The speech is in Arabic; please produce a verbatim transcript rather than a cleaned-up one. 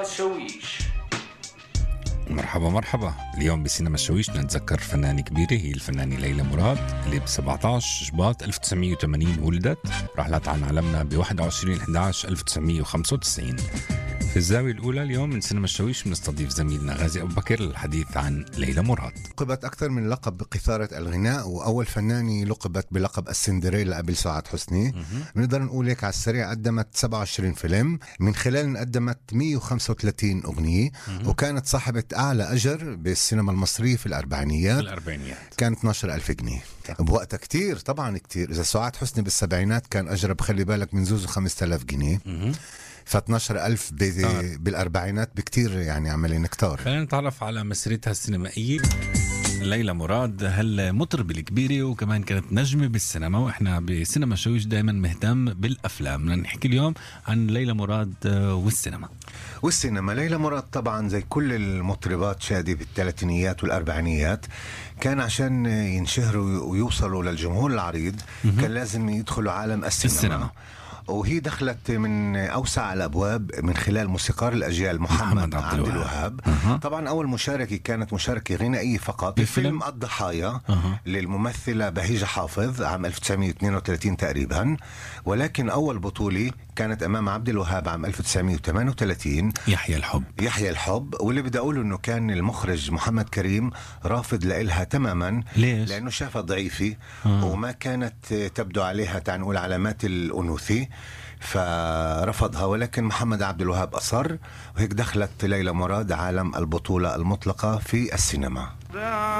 الشويش. مرحبا مرحبا. اليوم بسينما الشويش نتذكر فنانة كبيرة هي الفنانة ليلى مراد اللي ب سبعة عشر شباط ألف وتسعمية وثمانين ولدت، رحلت عن عالمنا ب واحد وعشرين أحد عشر ألف وتسعمية وخمسة وتسعين. في الزاوية الأولى اليوم من سينما الشويش بنستضيف زميلنا غازي أبو بكر للحديث عن ليلى مراد. لقبت أكثر من لقب بقيثارة الغناء، وأول فنانة لقبت بلقب السندريلا قبل سعاد حسني. بنقدر نقول لك على السريع قدمت سبعة وعشرين فيلم، من خلال قدمت مية وخمسة وثلاثين أغنية، وكانت صاحبة أعلى أجر بالسينما المصرية في الأربعينيات. الأربعينيات كانت اثناشر ألف جنيه بوقتها. كتير طبعا كتير. إذا سعاد حسني بالسبعينات كان أجر بخلي بالك من زوزو خمسة آلاف جنيه، ف اثناشر ألف بالأربعينات بكتير، يعني عملين كتار. خلينا نتعرف على مسيرتها السينمائية. ليلى مراد هالمطربة الكبيرة وكمان كانت نجمة بالسينما، وإحنا بسينما الشويش دايما مهتم بالأفلام. بدنا نحكي اليوم عن ليلى مراد والسينما. والسينما ليلى مراد طبعا زي كل المطربات شادي بالثلاثينيات والأربعينيات، كان عشان ينشهروا ويوصلوا للجمهور العريض كان لازم يدخلوا عالم السينما, السينما. وهي دخلت من أوسع الأبواب من خلال موسيقار الأجيال محمد, محمد عبد الوهاب. أه. طبعا أول مشاركة كانت مشاركة غنائية فقط بفيلم الضحايا أه. للممثلة بهيجة حافظ عام ألف وتسعمية واثنين وثلاثين تقريبا، ولكن أول بطولة كانت أمام عبد الوهاب عام ألف وتسعمية وثمانية وثلاثين يحيى الحب. يحيى الحب واللي بدي أقوله أنه كان المخرج محمد كريم رافض لإلها تماما. ليش؟ لأنه شافها ضعيفة أه. وما كانت تبدو عليها تعنقول علامات الأنوثة، فرفضها. ولكن محمد عبد الوهاب أصر، وهيك دخلت ليلى مراد عالم البطولة المطلقة في السينما.